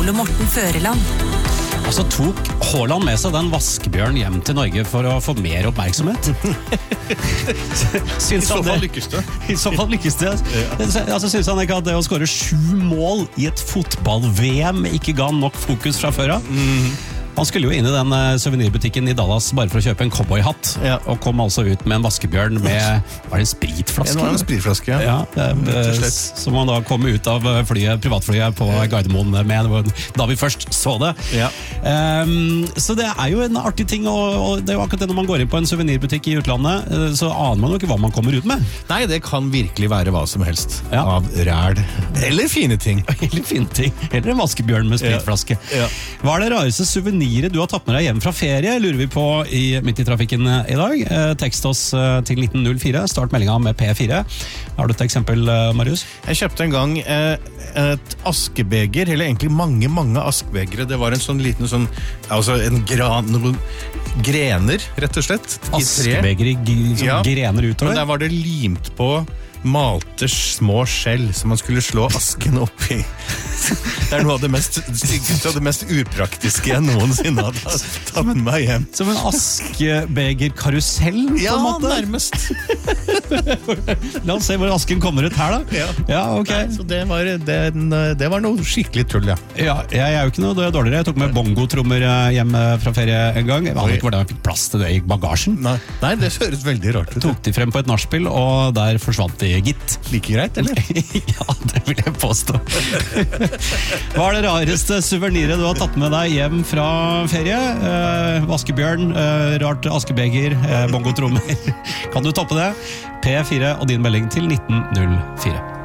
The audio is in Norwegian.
Ole Morten Føreland. Altså tok Haaland med seg den vaskebjørn hjem til Norge for å få mer oppmerksomhet? I så fall lykkes det. I så fall lykkes det. Altså, synes han ikke at det å skåre 7 mål i et fotball-VM ikke ga nok fokus fra før av? Han skulle jo inn i den souvenirbutikken i Dallas bare for å kjøpe en cowboyhatt, og kom altså ut med en vaskebjørn med, var det en spritflaske? Det var en spritflaske, som han da kom ut av privatflyet på Gardermoen med, da vi først så det. Så det er jo en artig ting, og det er jo akkurat det når man går inn på en souvenirbutikk i utlandet, så aner man jo ikke hva man kommer ut med. Nei, det kan virkelig være hva som helst av ræl. Eller fine ting. Eller fine ting. Eller en vaskebjørn med spritflaske. Hva er det rareste souvenir du har tatt med deg hjem fra ferie, lurer vi på midt i trafikken i dag. Tekst oss til 1904, start meldingen med P4. Har du et eksempel, Marius? Jeg kjøpte en gang et askebeger, eller egentlig mange askebegere. Det var en sånn liten altså noen grener, rett og slett. Askebeger som grener utover? Men der var det limt på malte små skjell som man skulle slå asken opp i. Det er noe av det mest styggeste og det mest upraktiske jeg noensinne hadde tatt med meg hjem. Som en askebegerkarusell, på en måte? Ja, nærmest. La oss se hvor asken kommer ut her, da. Ja, ok. Nei, så det var noe skikkelig tull, Ja, jeg er jo ikke noe dårligere. Jeg tok med bongotrommer hjem fra ferie en gang. Jeg vet ikke hvordan jeg fikk plass til det i bagasjen. Nei, det høres veldig rart ut. Tok de frem på et nachspiel, og der forsvant de, gitt. Like greit, eller? Ja, det vil jeg påstå. Hva er det rareste souveniret du har tatt med deg hjem fra ferie? Vaskebjørn, rart askebeger, bongotrommer. Kan du toppe det? P4 og din melding til 1904.